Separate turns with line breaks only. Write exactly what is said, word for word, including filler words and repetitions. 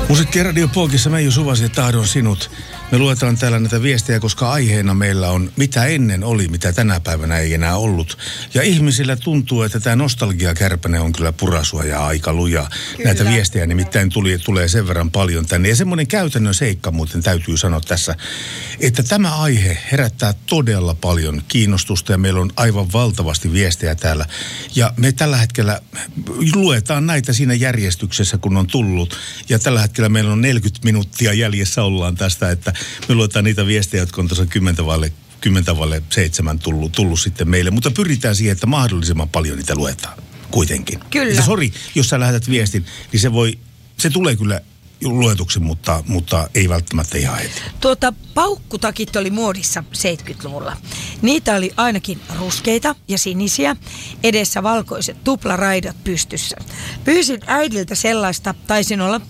Musiikki Radio Polkissa Meiju Suvasi ja tahdon sinut. Me luetaan täällä näitä viestejä, koska aiheena meillä on mitä ennen oli, mitä tänä päivänä ei enää ollut. Ja ihmisillä tuntuu, että tämä nostalgiakärpäne on kyllä purasua ja aika luja. Kyllä. Näitä viestejä nimittäin tuli, tulee sen verran paljon tänne. Ja semmoinen käytännön seikka muuten täytyy sanoa tässä, että tämä aihe herättää todella paljon kiinnostusta ja meillä on aivan valtavasti viestejä täällä. Ja me tällä hetkellä luetaan näitä siinä järjestyksessä, kun on tullut. Ja tällä hetkellä meillä on neljäkymmentä minuuttia jäljessä ollaan tästä, että me luetaan niitä viestejä, jotka on tuossa kymmentä vaille seitsemän tullut, tullut sitten meille. Mutta pyritään siihen, että mahdollisimman paljon niitä luetaan kuitenkin.
Kyllä.
Sori, jos sä lähetät viestin, niin se voi, se tulee kyllä luetuksi, mutta, mutta ei välttämättä ihan heti.
Tuota, paukkutakit oli muodissa seitsemänkymmentäluvulla. Niitä oli ainakin ruskeita ja sinisiä, edessä valkoiset tuplaraidat pystyssä. Pyysin äidiltä sellaista, taisin olla